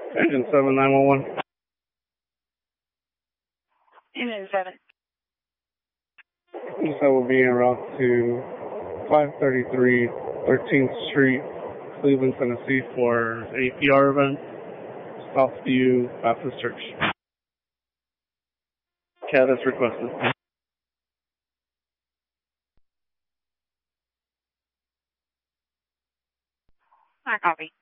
Engine 7911. Engine 7. So we'll be en route to 533 13th Street, Cleveland, Tennessee for an APR event, Southview Baptist Church. CAD is requested. I copy.